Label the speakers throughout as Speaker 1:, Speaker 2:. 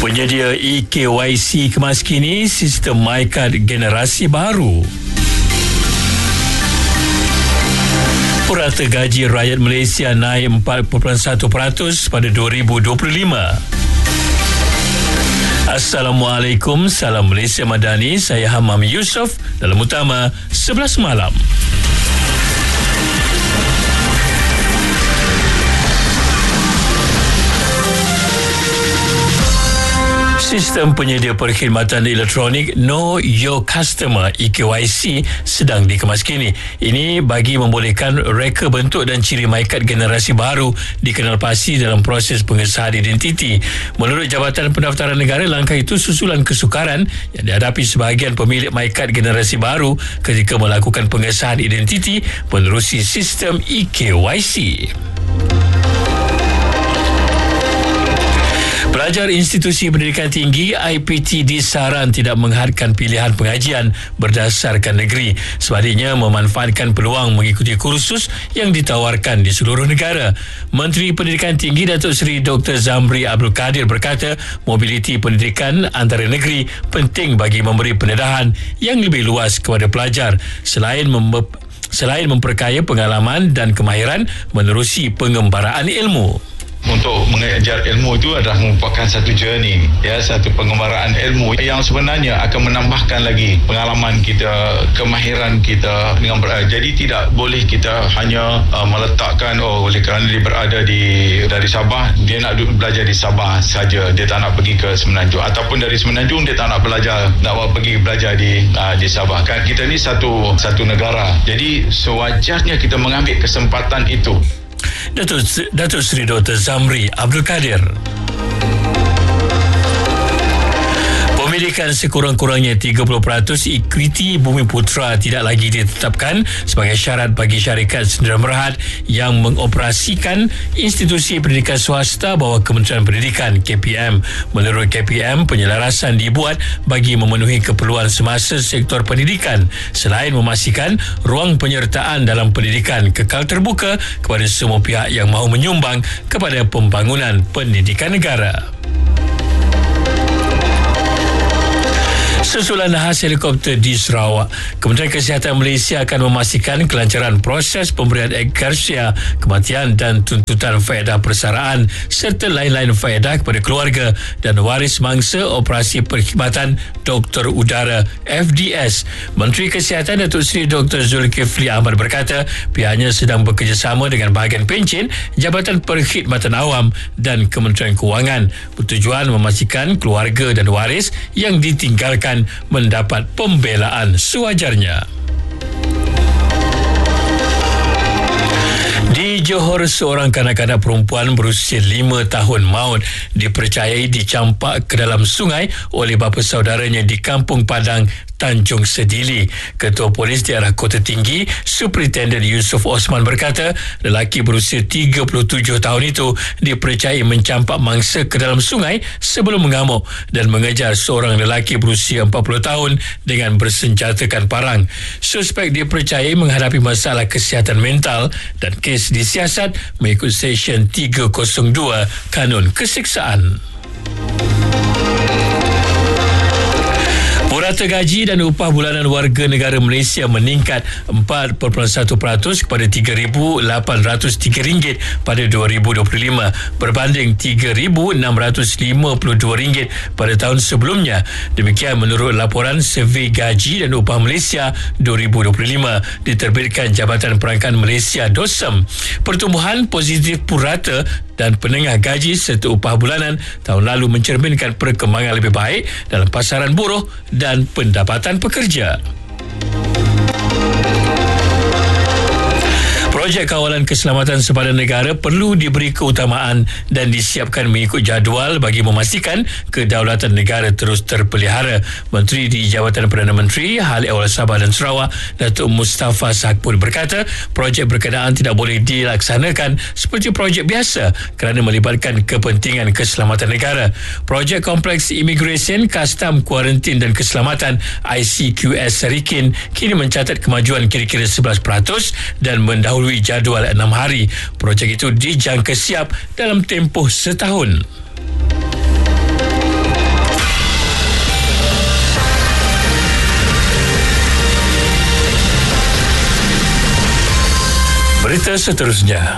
Speaker 1: Penyedia eKYC kemas kini sistem MyKad generasi baru. Purata gaji rakyat Malaysia naik 4.1% pada 2025. Assalamualaikum, salam Malaysia Madani. Saya Hamam Yusof dalam Utama 11 Malam. Sistem penyedia perkhidmatan elektronik Know Your Customer (eKYC) sedang dikemas kini. Ini bagi membolehkan reka bentuk dan ciri MyKad generasi baru dikenal pasti dalam proses pengesahan identiti. Menurut Jabatan Pendaftaran Negara, langkah itu susulan kesukaran yang dihadapi sebahagian pemilik MyKad generasi baru ketika melakukan pengesahan identiti menerusi sistem eKYC. Pelajar institusi pendidikan tinggi IPT disaran tidak menghadkan pilihan pengajian berdasarkan negeri, sebaliknya memanfaatkan peluang mengikuti kursus yang ditawarkan di seluruh negara. Menteri Pendidikan Tinggi Datuk Seri Dr. Zamri Abdul Kadir berkata mobiliti pendidikan antara negeri penting bagi memberi pendedahan yang lebih luas kepada pelajar selain memperkaya pengalaman dan kemahiran menerusi pengembaraan ilmu.
Speaker 2: Untuk mengajar ilmu itu adalah merupakan satu journey, satu pengembaraan ilmu yang sebenarnya akan menambahkan lagi pengalaman kita, kemahiran kita dengan jadi tidak boleh kita hanya meletakkan oleh kerana dia berada dari Sabah, dia nak belajar di Sabah saja, dia tak nak pergi ke Semenanjung, ataupun dari Semenanjung dia tak nak pergi belajar di Sabah. Kan kita ni satu negara, jadi sewajarnya kita mengambil kesempatan itu.
Speaker 1: Datuk Seri Dr. Zamri Abdul Kadir. Pemilikan sekurang-kurangnya 30% equity Bumi Putra tidak lagi ditetapkan sebagai syarat bagi syarikat sendirian berhad yang mengoperasikan institusi pendidikan swasta bawah Kementerian Pendidikan KPM. Menurut KPM, penyelarasan dibuat bagi memenuhi keperluan semasa sektor pendidikan selain memastikan ruang penyertaan dalam pendidikan kekal terbuka kepada semua pihak yang mahu menyumbang kepada pembangunan pendidikan negara. Susulan nahas helikopter di Sarawak, Kementerian Kesihatan Malaysia akan memastikan kelancaran proses pemberian ekgarsia, kematian dan tuntutan faedah persaraan serta lain-lain faedah kepada keluarga dan waris mangsa operasi perkhidmatan Doktor Udara FDS. Menteri Kesihatan Datuk Seri Dr. Zulkifli Ahmad berkata pihaknya sedang bekerjasama dengan bahagian pencen Jabatan Perkhidmatan Awam dan Kementerian Kewangan bertujuan memastikan keluarga dan waris yang ditinggalkan mendapat pembelaan sewajarnya. Di Johor, seorang kanak-kanak perempuan berusia 5 tahun maut dipercayai dicampak ke dalam sungai oleh bapa saudaranya di Kampung Padang, Tanjung Sedili. Ketua Polis Daerah Kota Tinggi, Superintendent Yusof Osman berkata, lelaki berusia 37 tahun itu dipercayai mencampak mangsa ke dalam sungai sebelum mengamuk dan mengejar seorang lelaki berusia 40 tahun dengan bersenjatakan parang. Suspek dipercayai menghadapi masalah kesihatan mental dan kes disiasat mengikut Seksyen 302 Kanun Keseksaan. Purata gaji dan upah bulanan warga negara Malaysia meningkat 4.1% kepada RM3,803 pada 2025 berbanding RM3,652 pada tahun sebelumnya. Demikian menurut laporan Survey Gaji dan Upah Malaysia 2025 diterbitkan Jabatan Perangkat Malaysia DOSM. Pertumbuhan positif purata dan penengah gaji serta upah bulanan tahun lalu mencerminkan perkembangan lebih baik dalam pasaran buruh dan pendapatan pekerja. Projek kawalan keselamatan sepadan negara perlu diberi keutamaan dan disiapkan mengikut jadual bagi memastikan kedaulatan negara terus terpelihara. Menteri di Jabatan Perdana Menteri Hal Ehwal Sabah dan Sarawak, Datuk Mustafa Sakpur berkata, projek berkenaan tidak boleh dilaksanakan seperti projek biasa kerana melibatkan kepentingan keselamatan negara. Projek Kompleks Imigresen, Kastam, Kuarantin dan Keselamatan ICQS Serikin kini mencatat kemajuan kira-kira 11% dan mendahului jadual 6 hari. Projek itu dijangka siap dalam tempoh setahun. Berita seterusnya.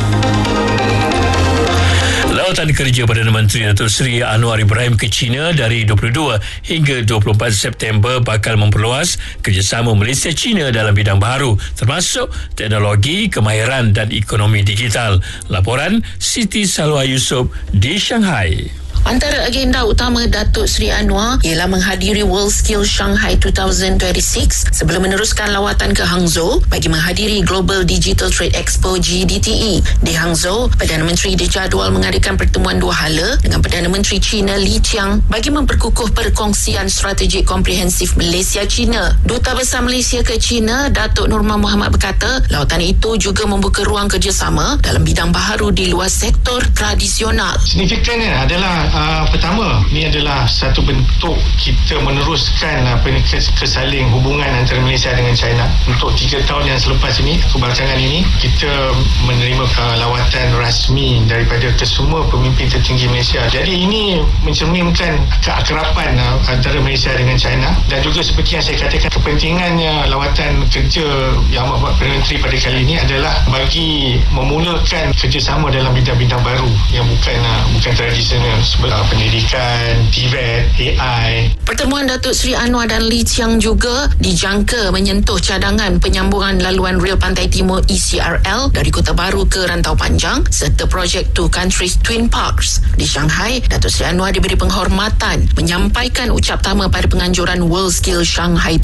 Speaker 1: Lawatan kerja Perdana Menteri Datuk Seri Anwar Ibrahim ke China dari 22 hingga 24 September bakal memperluas kerjasama Malaysia-China dalam bidang baharu termasuk teknologi, kemahiran dan ekonomi digital. Laporan Siti Salwa Yusof di Shanghai.
Speaker 3: Antara agenda utama Datuk Seri Anwar ialah menghadiri World Skills Shanghai 2026 sebelum meneruskan lawatan ke Hangzhou bagi menghadiri Global Digital Trade Expo GDTE. Di Hangzhou, Perdana Menteri dijadual mengadakan pertemuan dua hala dengan Perdana Menteri China Li Qiang bagi memperkukuh perkongsian strategik komprehensif Malaysia-China. Duta Besar Malaysia ke China, Datuk Nurman Muhammad berkata, lawatan itu juga membuka ruang kerjasama dalam bidang baharu di luar sektor tradisional.
Speaker 4: Signifikannya adalah pertama, ini adalah satu bentuk kita meneruskan kesaling hubungan antara Malaysia dengan China. Untuk 3 tahun yang selepas ini, kebangsaan ini, kita menerima lawatan rasmi daripada kesemua pemimpin tertinggi Malaysia. Jadi ini mencerminkan keakraban antara Malaysia dengan China, dan juga seperti yang saya katakan, kepentingannya lawatan kerja yang Perdana Menteri pada kali ini adalah bagi memulakan kerjasama dalam bidang-bidang baru yang bukan tradisional, pendidikan, TVET, AI.
Speaker 3: Pertemuan Datuk Seri Anwar dan Li Qiang juga dijangka menyentuh cadangan penyambungan laluan rel Pantai Timur ECRL dari Kota Baru ke Rantau Panjang serta projek Two Countries Twin Parks. Di Shanghai, Datuk Seri Anwar diberi penghormatan menyampaikan ucap tama pada penganjuran World Skills Shanghai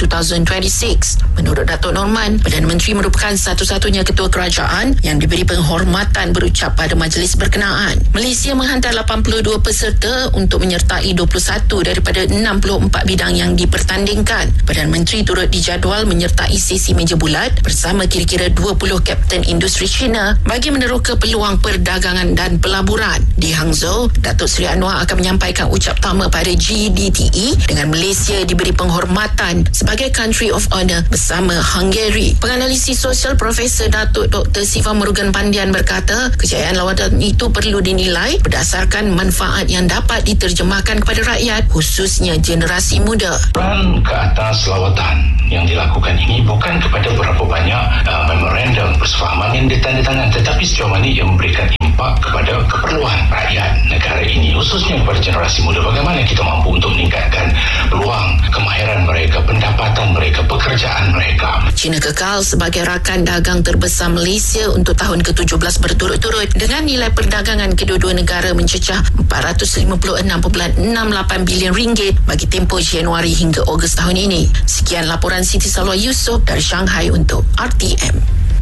Speaker 3: 2026. Menurut Datuk Norman, Perdana Menteri merupakan satu-satunya ketua kerajaan yang diberi penghormatan berucap pada majlis berkenaan. Malaysia menghantar 82 peserta untuk menyertai 21 daripada 64 bidang yang dipertandingkan. Perdana Menteri turut dijadual menyertai sesi meja bulat bersama kira-kira 20 kapten industri China bagi meneroka peluang perdagangan dan pelaburan. Di Hangzhou, Datuk Seri Anwar akan menyampaikan ucap tama pada GDTE dengan Malaysia diberi penghormatan sebagai Country of Honour bersama Hungary. Penganalisis sosial Profesor Datuk Dr. Siva Murugan Pandian berkata, kejayaan lawatan itu perlu dinilai berdasarkan manfaat yang dapat diterjemahkan kepada rakyat, khususnya generasi muda.
Speaker 5: Peran ke atas lawatan yang dilakukan ini bukan kepada berapa banyak memorandum persefahaman yang ditandatangan, tetapi sejauh mana ia memberikan impak kepada keperluan rakyat negara ini, khususnya kepada generasi muda. Bagaimana kita mampu untuk meningkatkan peluang kemahiran mereka, pendapatan mereka, pekerjaan mereka.
Speaker 3: China kekal sebagai rakan dagang terbesar Malaysia untuk tahun ke-17 berturut-turut dengan nilai perdagangan kedua-dua negara mencecah 456.68 bilion ringgit bagi tempoh Januari hingga Ogos tahun ini. Sekian laporan Siti Salwa Yusof dari Shanghai untuk RTM.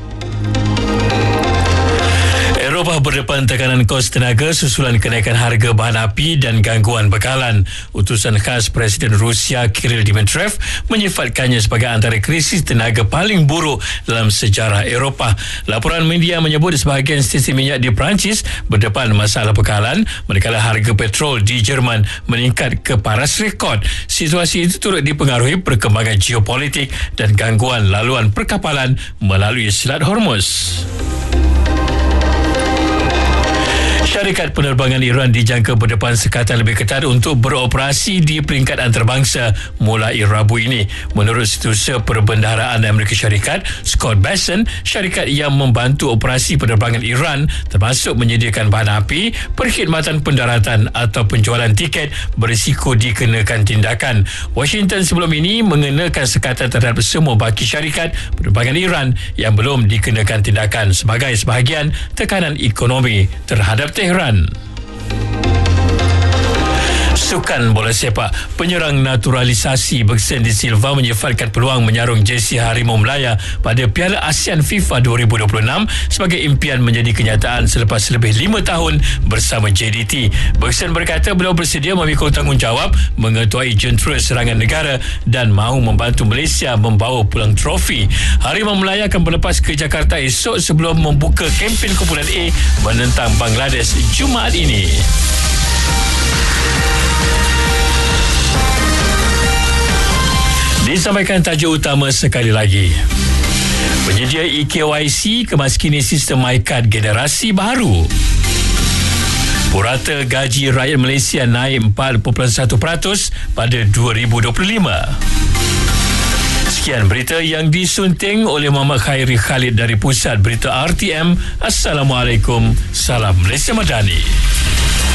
Speaker 1: Eropah berdepan tekanan kos tenaga susulan kenaikan harga bahan api dan gangguan bekalan. Utusan khas Presiden Rusia Kirill Dmitriev menyifatkannya sebagai antara krisis tenaga paling buruk dalam sejarah Eropah. Laporan media menyebut sebahagian stesen minyak di Perancis berdepan masalah bekalan manakala harga petrol di Jerman meningkat ke paras rekod. Situasi itu turut dipengaruhi perkembangan geopolitik dan gangguan laluan perkapalan melalui Selat Hormuz. Syarikat penerbangan Iran dijangka berdepan sekatan lebih ketat untuk beroperasi di peringkat antarabangsa mulai Rabu ini. Menurut Setiausaha Perbendaharaan Amerika Syarikat, Scott Bessent, syarikat yang membantu operasi penerbangan Iran termasuk menyediakan bahan api, perkhidmatan pendaratan atau penjualan tiket berisiko dikenakan tindakan. Washington sebelum ini mengenakan sekatan terhadap semua baki syarikat penerbangan Iran yang belum dikenakan tindakan sebagai sebahagian tekanan ekonomi terhadap Tehran. Sukan bola sepak, penyerang naturalisasi Bergson de Silva menyifatkan peluang menyarung jersey Harimau Melaya pada Piala ASEAN FIFA 2026 sebagai impian menjadi kenyataan selepas lebih 5 tahun bersama JDT. Bergson berkata beliau bersedia memikul tanggungjawab mengetuai jentera serangan negara dan mahu membantu Malaysia membawa pulang trofi. Harimau Melaya akan berlepas ke Jakarta esok sebelum membuka kempen Kumpulan A menentang Bangladesh Jumaat ini. Disampaikan tajuk utama sekali lagi. Penyedia eKYC kemaskini sistem MyKad generasi baru. Purata gaji rakyat Malaysia naik 4.1% pada 2025. Sekian berita yang disunting oleh Muhammad Khairi Khalid dari Pusat Berita RTM. Assalamualaikum. Salam Malaysia Madani.